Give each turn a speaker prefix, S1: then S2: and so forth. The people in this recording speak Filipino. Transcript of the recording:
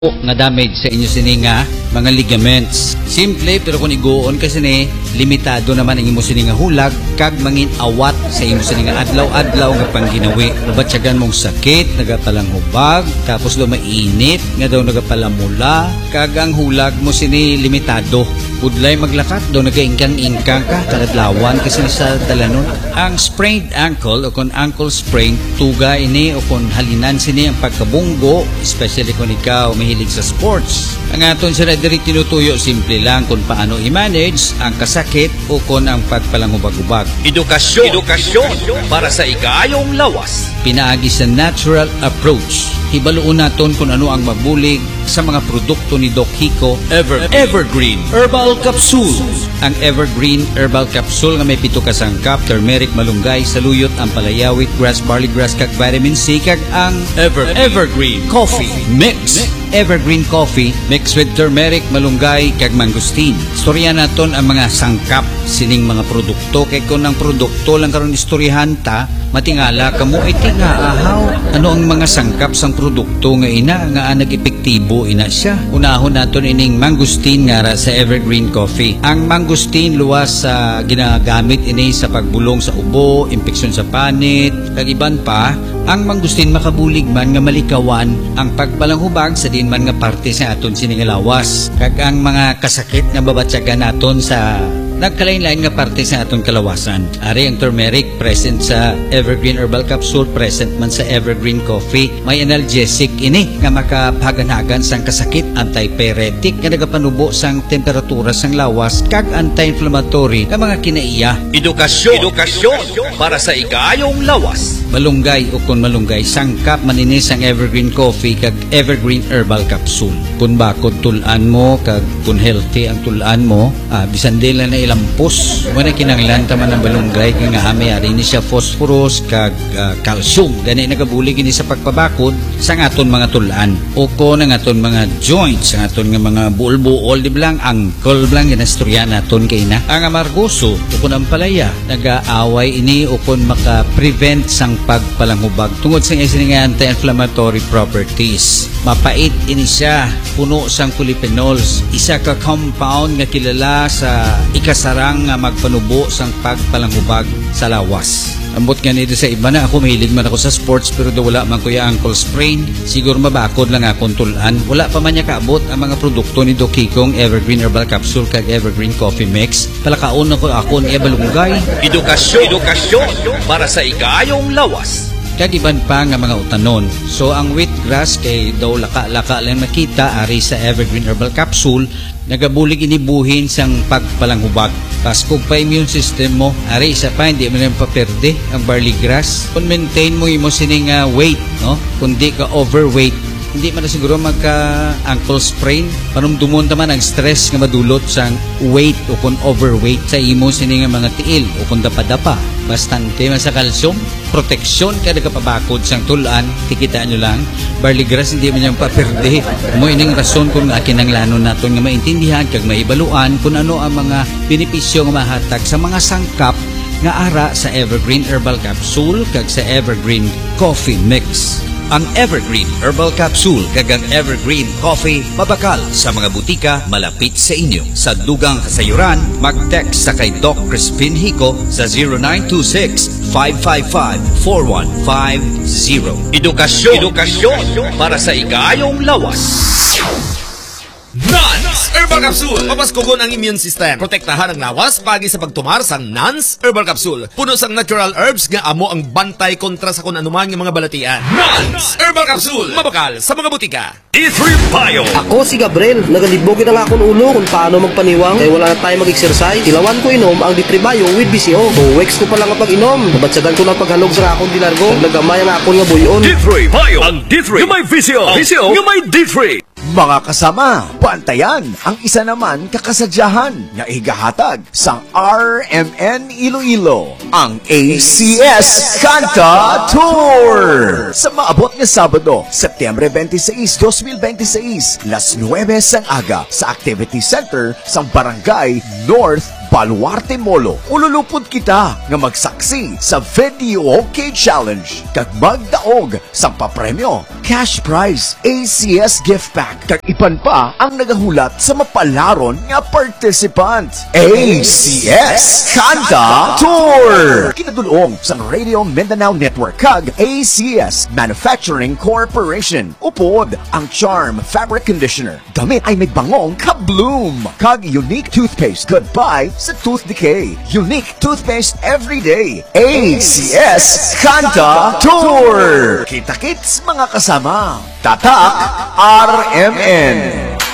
S1: nga damage sa inyo sini nga mga ligaments. Simple pero kung iguon kasi ni limitado naman ang imo sini nga hulag kag mangin awat sa imo sini nga adlaw-adlaw nga pangginawi. Nabatyagan mong sakit, nagapalang hubag, tapos mainit nga daw nagapalamula kag ang hulag mo sini limitado. Udlay maglakat daw nagaingkang-ingkang ka kaladlawan kasi sa dalanon. Ang sprained ankle o kung ankle sprain tuga ini o kung halinan sini ang pagkabunggo, especially kung ikaw mahilig sa sports. Ang aton sila diri tinutuyo simple lang kung paano i-manage ang kasakit o kung ang pagpalangubag-ubag.
S2: Edukasyon para sa ikayong lawas.
S1: Pinaagi sa natural approach. Hibaluon naton kung ano ang mabulig sa mga produkto ni Doc Hico Evergreen Herbal Capsule. Ang Evergreen Herbal Capsule nga may 7 ka sangkap, turmeric, malunggay, saluyot, ampalaya, wheatgrass, barley grass kag vitamin C kag ang Evergreen Coffee Mix. Evergreen Coffee mixed with turmeric, malunggay kag mangosteen. Istorya naton ang mga sangkap sining mga produkto kay kung ang produkto lang karon istoryahan ta matingala kamo iti nga ahaw ano ang mga sangkap sang produkto nga ina nga nag-epektibo ina siya. Unahon naton ining mangosteen nga sa Evergreen Coffee. Ang mangosteen luwas sa ginagamit ini sa pagbulong sa ubo, impeksyon sa panit kag iban pa. Ang mangosteen makabulig man nga malikawan ang pagpalanghubag sa din man nga parte sa aton siningalawas kag ang mga kasakit nga babatyagan naton sa nagkalain-lain nga parte sa aton kalawasan. Ari ang turmeric present sa Evergreen Herbal Capsule, present man sa Evergreen Coffee. May analgesic ini nga makapaganagan sang kasakit, antipyretic nga nagapanubo sang temperatura sang lawas kag anti-inflammatory nga mga kinaiya.
S2: Edukasyon para sa ikayong lawas.
S1: Malunggay o kung malunggay sangkap maninis ang Evergreen Coffee kag Evergreen Herbal Capsule. Kung bakod tulan mo kag kung healthy ang tulan mo, bisan dila na lampos. Muna kinanglan taman ng balunggay kaya nga may ni siya phosphorus kag calcium. Gani nagabulig ini sa pagpabakod sa aton mga tulaan. O ko ng aton mga joints, ang aton nga mga buol-buol, di blang ankle blang ginastorya naton kay na. Ang amargoso, o kun ang palaya, nag-aaway ini o kun maka-prevent sang pagpalanghubag tungod sa isang anti-inflammatory properties. Mapait ini siya, puno sang polyphenols. Isa ka compound nga kilala sa ikasarang nga magpanubo sang pagpalanghubag sa lawas. Ambot nga nito sa iba na ako mahilig man ako sa sports pero do wala man kuya ankle sprain. Siguro mabakod lang akong tulan. Wala pa man niya kaabot ang mga produkto ni Doc Hicong Evergreen Herbal Capsule kag Evergreen Coffee Mix. Palakaon ako ni balunggay.
S2: Edukasyon para sa ikayong lawas.
S1: Kag iban pa nga mga utanon. So ang wheatgrass kay daw laka-laka lang makita ari sa Evergreen Herbal Capsule nagabulig inibuhin sang pagpalanghubag. Pas kung pa immune system mo, ari isa pa hindi mo nang paperde ang barley grass. Kung maintain mo imo sining weight, no? Kung di ka overweight, hindi man na siguro magka ankle sprain. Panumdumon taman ang stress nga madulot sang weight o kung overweight sa imo sining mga tiil o kung dapa-dapa. Bastante man sa calcium, proteksyon kada kapabakod sang tulan, tikita nyo lang, barley grass hindi man niyang paperde. Mo ining rason kung kinanglanon naton nga maintindihan kag maibaluan kung ano ang mga benepisyo nga mahatag sa mga sangkap nga ara sa Evergreen Herbal Capsule kag sa Evergreen Coffee Mix. Ang Evergreen Herbal Capsule kag ang Evergreen Coffee mabakal sa mga butika malapit sa inyo. Sa dugang kasayuran, mag-text sa kay Doc Crispin Hico sa 0926-555-4150.
S2: Edukasyon para sa ikayong lawas. NANS Herbal Capsule. Papaskugon ang immune system. Protektahan ang lawas pagi sa pagtumar sang NANS Herbal Capsule. Puno sang natural herbs nga amo ang bantay kontra sa kung anuman nga mga balatian. NANS Herbal Capsule. Mabakal sa mga butika. D3 Bio.
S3: Ako si Gabriel. Nagalibogin na akong ulo kung paano magpaniwang kaya wala na tayo mag-exercise. Tilawan ko inom ang D3 Bio with BCO. 2 weeks ko pa lang kapag inom. Nabatsagan ko na paghalog sa akong dinargo. Naglagamay ang akong nga buyon.
S2: D3 Bio. Ang D3 nga may VCO. VCO nga may D3.
S4: Mga kasama, bantayan ang isa naman kakasadyahan nga igahatag sa RMN Iloilo, ang ACS Kanta Tour! Sa maabot nga Sabado, Setyembre 26, 2026, las 9 sang aga sa Activity Center sa Barangay North Baluarte Molo, ululupod kita nga magsaksi sa Video OK Challenge kag magdaog sa papremyo, cash prize, ACS gift pack kag ipan pa ang nagahulat sa mapalaron nga participant. ACS Kanta Tour kinadulong sa Radio Mindanao Network kag ACS Manufacturing Corporation. Upod ang Charm Fabric Conditioner. Gamit ay may bangong ka-bloom. Kag Unique Toothpaste. Goodbye sa tooth decay. Unique Toothpaste every day. ACS Kanta Tour. Kita-kits mga kasama. Tatak RMN.